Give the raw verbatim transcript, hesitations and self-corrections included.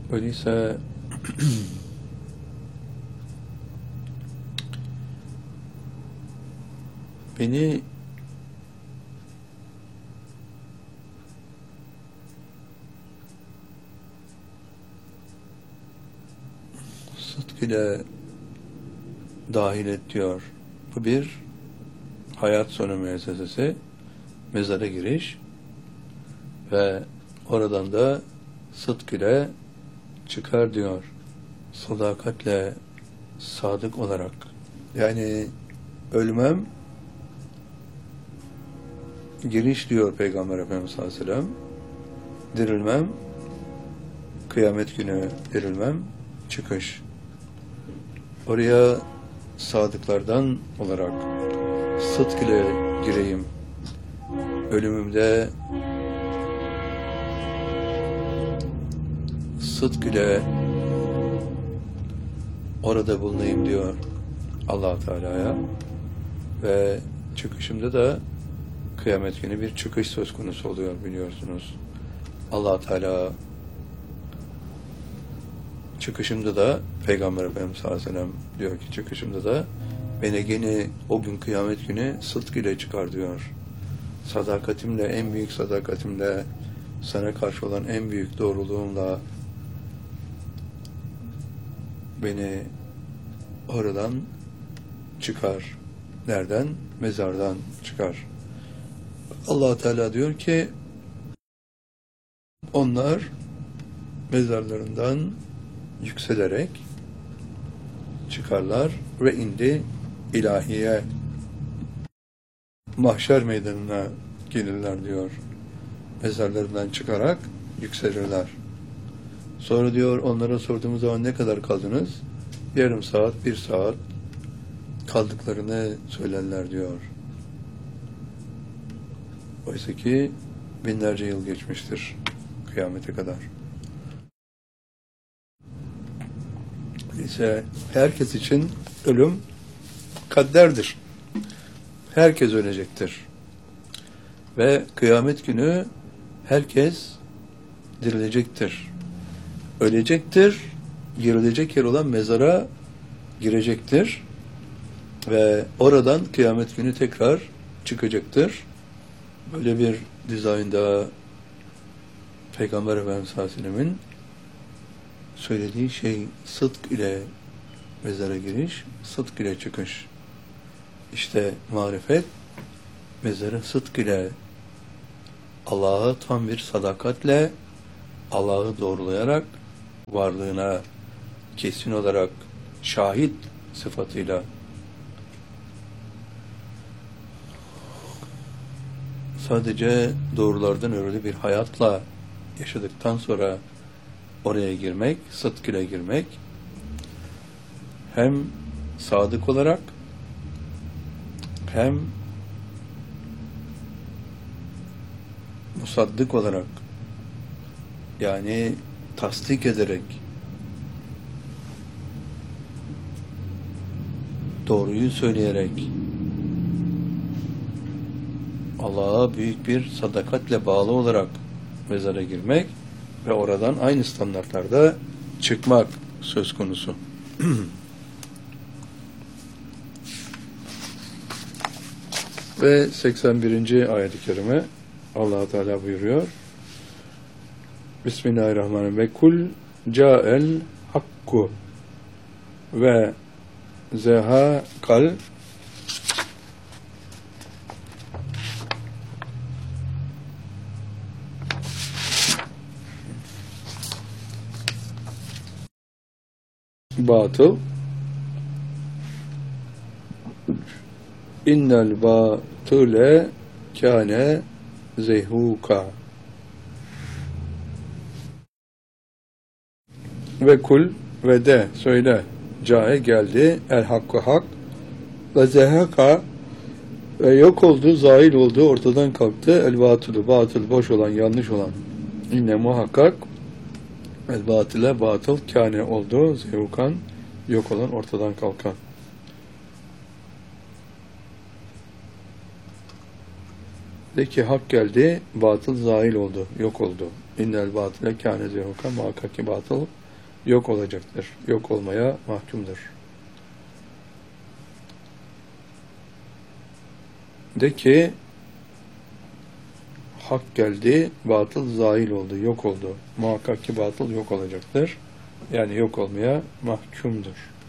Öyleyse beni sıdk ile dahil et diyor. Bu bir hayat sonu müessesesi, mezara giriş ve oradan da sıdk ile çıkar diyor. Sadakatle, sadık olarak. Yani ölmem giriş diyor Peygamber Efendimiz sallallahu aleyhi ve sellem. Dirilmem, kıyamet günü dirilmem, çıkış. Oraya sadıklardan olarak sıdk ile gireyim. Ölümümde sıdk ile orada bulunayım diyor Allah Teala'ya ve çıkışımda da kıyamet günü bir çıkış söz konusu oluyor biliyorsunuz. Allah Teala çıkışımda da Peygamber Efendimiz sallallahu aleyhi ve sellem diyor ki çıkışımda da beni gene o gün kıyamet günü sıdk ile çıkar diyor. Sadakatimle, en büyük sadakatimle, sana karşı olan en büyük doğruluğumla beni oradan çıkar. Nereden? Mezardan çıkar. Allah Teala diyor ki onlar mezarlarından yükselerek çıkarlar ve indi ilahiye, mahşer meydanına gelirler diyor. Mezarlarından çıkarak yükselirler. Sonra diyor onlara sorduğumuz zaman ne kadar kaldınız? Yarım saat, bir saat kaldıklarını söylerler diyor. Oysa ki binlerce yıl geçmiştir kıyamete kadar. İşte herkes için ölüm kadderdir. Herkes ölecektir. Ve kıyamet günü herkes dirilecektir. Ölecektir, girilecek yer olan mezara girecektir. Ve oradan kıyamet günü tekrar çıkacaktır. Böyle bir dizaynda Peygamber Efendimiz sallallahu aleyhi ve sellem'in söylediği şey sıdk ile mezara giriş, sıdk ile çıkış. İşte marifet, mezarı sıdk ile, Allah'a tam bir sadakatle, Allah'ı doğrulayarak, varlığına kesin olarak şahit sıfatıyla sadece doğrulardan örülü bir hayatla yaşadıktan sonra oraya girmek, sıdk ile girmek, hem sadık olarak hem musaddık olarak, yani tasdik ederek doğruyu söyleyerek Allah'a büyük bir sadakatle bağlı olarak mezara girmek ve oradan aynı standartlarda çıkmak söz konusu. Ve seksen birinci ayet-i kerime Allah Teala buyuruyor. Bismillahirrahmanirrahim. Ve kul ca'el hakku ve zehaqal batıl innel batıle kâne zehuka ve kul ve de söyle cahe geldi el hakkı hak ve zehaka ve yok oldu, zail oldu, ortadan kalktı el batılı, batıl, boş olan, yanlış olan inne muhakkak el batıle, batıl kâne oldu, zehukan, yok olan, ortadan kalkan. De ki hak geldi, batıl zail oldu, yok oldu. İnnel batile kâne zehuka, muhakkak ki batıl yok olacaktır. Yok olmaya mahkumdur. De ki hak geldi, batıl zahil oldu, yok oldu. Muhakkak ki batıl yok olacaktır. Yani yok olmaya mahkumdur.